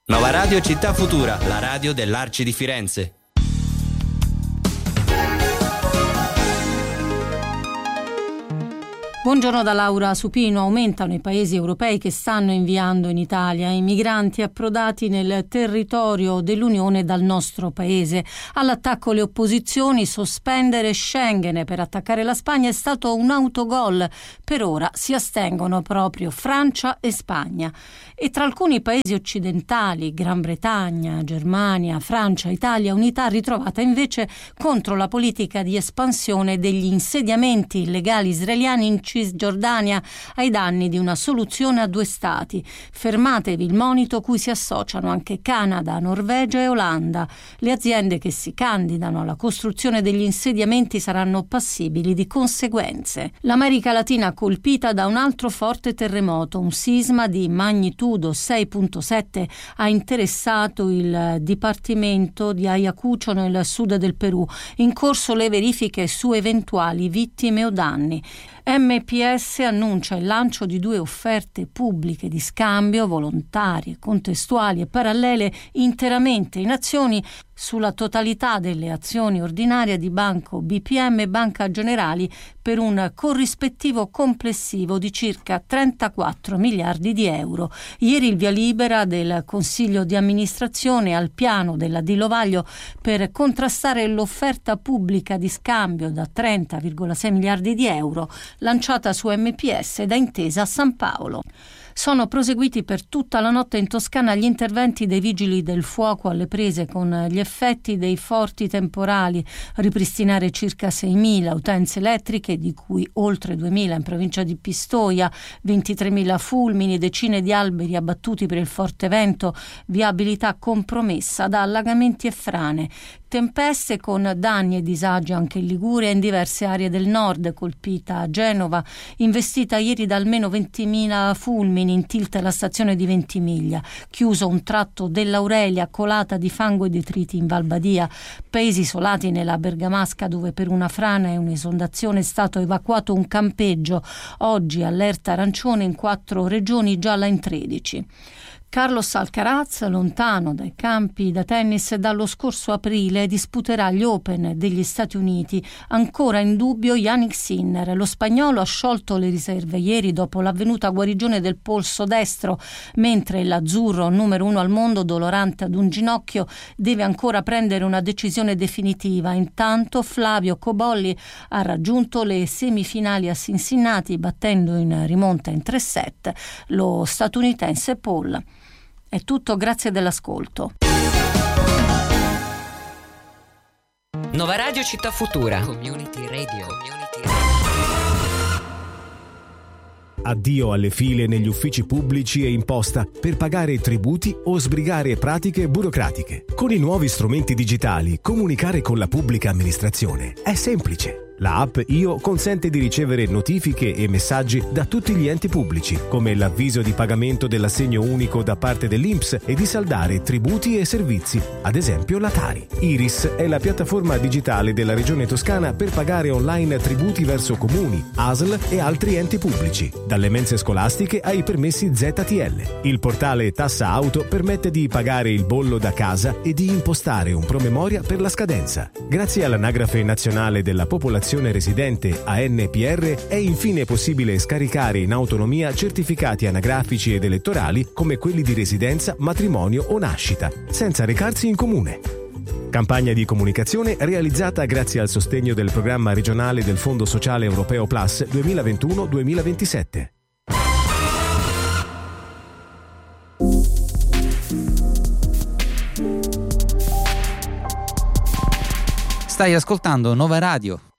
Nova Radio Città Futura, la radio dell'Arci di Firenze. Buongiorno da Laura Supino. Aumentano i paesi europei che stanno inviando in Italia i migranti approdati nel territorio dell'Unione dal nostro paese. All'attacco le opposizioni, sospendere Schengen per attaccare la Spagna è stato un autogol. Per ora si astengono proprio Francia e Spagna. E tra alcuni paesi occidentali, Gran Bretagna, Germania, Francia, Italia, unità ritrovata invece contro la politica di espansione degli insediamenti illegali israeliani in Cisgiordania ai danni di una soluzione a due stati. Fermatevi il monito cui si associano anche Canada, Norvegia e Olanda. Le aziende che si candidano alla costruzione degli insediamenti saranno passibili di conseguenze. L'America Latina colpita da un altro forte terremoto, un sisma di magnitudo 6.7 ha interessato il dipartimento di Ayacucho nel sud del Perù. In corso le verifiche su eventuali vittime o danni. MPS annuncia il lancio di 2 offerte pubbliche di scambio, volontarie, contestuali e parallele, interamente in azioni sulla totalità delle azioni ordinarie di Banco BPM e Banca Generali per un corrispettivo complessivo di circa 34 miliardi di euro. Ieri il via libera del Consiglio di amministrazione al piano della Di Lovaglio per contrastare l'offerta pubblica di scambio da 30,6 miliardi di euro lanciata su MPS da Intesa a San Paolo. Sono proseguiti per tutta la notte in Toscana gli interventi dei vigili del fuoco alle prese con gli effetti dei forti temporali, ripristinare circa 6.000 utenze elettriche, di cui oltre 2.000 in provincia di Pistoia, 23.000 fulmini, decine di alberi abbattuti per il forte vento, viabilità compromessa da allagamenti e frane. Tempeste con danni e disagi anche in Liguria e in diverse aree del nord, colpita Genova, investita ieri da almeno 20.000 fulmini, in tilt la stazione di Ventimiglia, chiuso un tratto dell'Aurelia, colata di fango e detriti in Val Badia, paesi isolati nella Bergamasca dove per una frana e un'esondazione è stato evacuato un campeggio, oggi allerta arancione in 4 regioni, gialla in 13. Carlos Alcaraz, lontano dai campi da tennis dallo scorso aprile, disputerà gli Open degli Stati Uniti. Ancora in dubbio Jannik Sinner. Lo spagnolo ha sciolto le riserve ieri dopo l'avvenuta guarigione del polso destro, mentre l'azzurro, numero 1 al mondo, dolorante ad un ginocchio, deve ancora prendere una decisione definitiva. Intanto Flavio Cobolli ha raggiunto le semifinali a Cincinnati, battendo in rimonta in 3 set lo statunitense Paul. È tutto, grazie dell'ascolto. Nova Radio Città Futura. Community Radio. Addio alle file negli uffici pubblici e in posta per pagare tributi o sbrigare pratiche burocratiche. Con i nuovi strumenti digitali, comunicare con la pubblica amministrazione è semplice. La app Io consente di ricevere notifiche e messaggi da tutti gli enti pubblici, come l'avviso di pagamento dell'assegno unico da parte dell'INPS e di saldare tributi e servizi, ad esempio la Tari. Iris è la piattaforma digitale della Regione Toscana per pagare online tributi verso comuni, ASL e altri enti pubblici, dalle mense scolastiche ai permessi ZTL. Il portale Tassa Auto permette di pagare il bollo da casa e di impostare un promemoria per la scadenza. Grazie all'Anagrafe Nazionale della Popolazione residente ANPR è infine possibile scaricare in autonomia certificati anagrafici ed elettorali come quelli di residenza, matrimonio o nascita, senza recarsi in comune. Campagna di comunicazione realizzata grazie al sostegno del programma regionale del Fondo Sociale Europeo Plus 2021-2027. Stai ascoltando Nova Radio.